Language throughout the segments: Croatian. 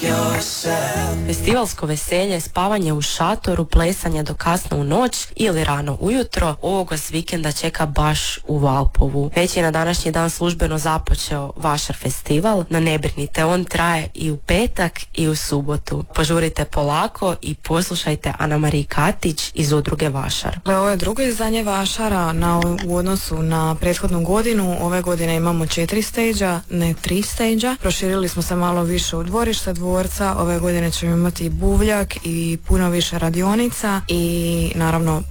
Festivalsko veselje, spavanje u šatoru, plesanje do kasno u noć ili rano ujutro, ovog vas vikenda čeka baš u Valpovu. Već je na današnji dan službeno započeo Vašar festival, no ne brinite, on traje i u petak i u subotu. Požurite polako i poslušajte Ana-Mariji Katić iz udruge Vašar. Ovo je drugo izdanje Vašara u odnosu na prethodnu godinu. Ove godine imamo 4 stage-a, ne 3 stage-a. Proširili smo se malo više u dvorište dvorca. Ove godine ćemo imati i buvljak i puno više radionica i naravno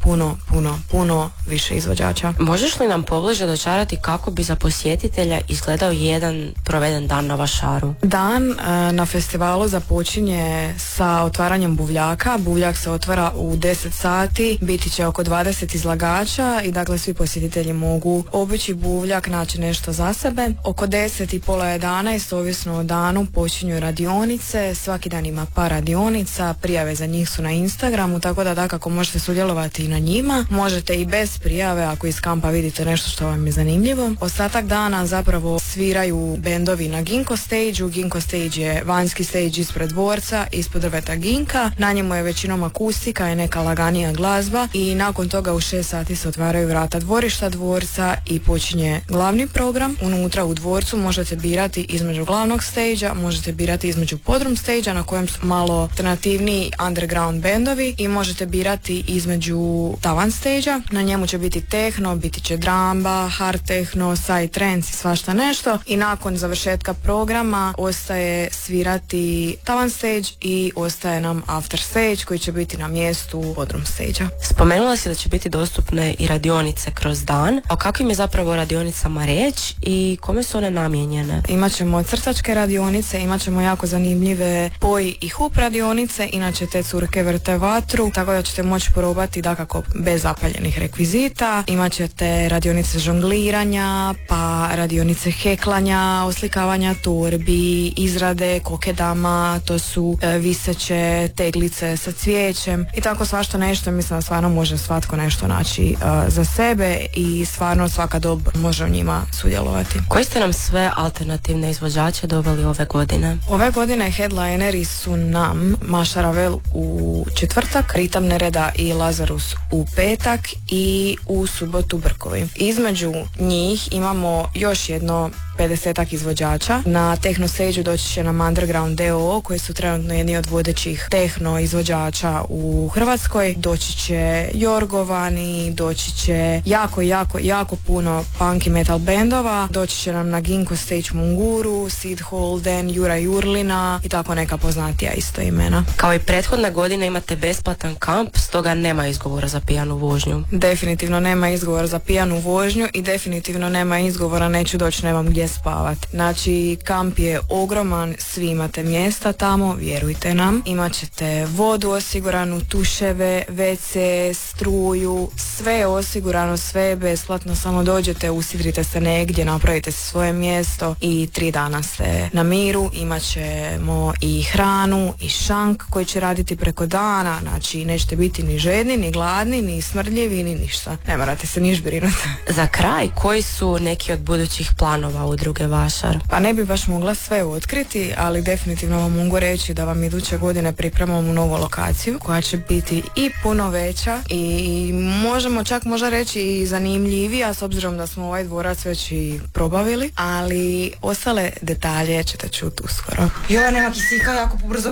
puno više izvođača. Možeš li nam pobliže dočarati kako bi za posjetitelja izgledao jedan proveden dan na Vašaru? Dan na festivalu započinje sa otvaranjem buvljaka. Buvljak se otvara u 10 sati, biti će oko 20 izlagača i dakle svi posjetitelji mogu obići buvljak, naći nešto za sebe. Oko 10 i pola 11, ovisno o danu, počinju radionice. Svaki dan ima par radionica, prijave za njih su na Instagramu, tako da dakako možete sudjelovati i na njima. Možete i bez prijave ako iz kampa vidite nešto što vam je zanimljivo. Ostatak dana zapravo sviraju bendovi na Ginko stage-u. Ginko stage je vanjski stage ispred dvorca, ispod drveta Ginka. Na njemu je većinom akustika i neka laganija glazba i nakon toga u 6 sati se otvaraju vrata dvorišta dvorca i počinje glavni program. Unutra u dvorcu možete birati između glavnog stage-a, možete birati između podrum stage-a na kojem su malo alternativniji underground bendovi i možete birati između tavan stage-a. Na njemu će biti techno, biti će dramba, hard techno, side trance i svašta nešto i nakon završetka programa ostaje svirati tavan stage i ostaje nam after stage koji će biti na mjestu podrum stage-a. Spomenula si da će biti dostupne i radionice kroz dan. O kakvim je zapravo radionicama riječ i kome su one namijenjene? Imaćemo crtačke radionice, imaćemo jako zanimljive poj i hup radionice, inače te curke vrte vatru, tako da ćete moći probati dakako bez zapaljenih rekvizita. Imaćete radionice žongliranja, pa radionice heklanja, oslikavanja torbi, izrade kokedama, to su viseće teglice sa cvijećem i tako svašta nešto. Mislim da stvarno može svatko nešto naći za sebe i stvarno svaka dob može u njima sudjelovati. Koji ste nam sve alternativne izvođače doveli ove godine? Ove godine headlineri su nam Maša Ravel u četvrtak, Ritam Nereda i Lazarus u petak i u subotu Brkovi. Između njih imamo još jedno 50-ak izvođača. Na techno stage-u doći će nam Underground DOO koji su trenutno jedni od vodećih techno izvođača u Hrvatskoj. Doći će Jorgovani, doći će jako puno punk i metal bendova. Doći će nam na Ginko stage Munguru, Sid Holden, Jura Jurlina i tako neka poznatija isto imena. Kao i prethodne godine imate besplatan kamp, stoga nema izgovora za pijanu vožnju. Definitivno nema izgovora za pijanu vožnju i definitivno nema izgovora neću doći, nemam gdje spavati. Znači, kamp je ogroman, svi imate mjesta tamo, vjerujte nam. Imat ćete vodu osiguranu, tuševe, WC, struju, sve je osigurano, sve je besplatno, samo dođete, usidrite se negdje, napravite se svoje mjesto i 3 dana ste na miru. Imat ćemo i hranu i šank koji će raditi preko dana, znači nećete biti ni žedni, ni gladni, ni smrdljivi, ni ništa. Ne morate se niš brinuti. Za kraj, koji su neki od budućih planova udruge Vašar? Pa ne bi baš mogla sve otkriti, ali definitivno vam mogu reći da vam iduće godine pripremamo novu lokaciju koja će biti i puno veća i možemo čak možda reći i zanimljivija s obzirom da smo ovaj dvorac već i probavili, ali ostale detalje ćete čuti uskoro. Joj, nema kisika, jako pobrzo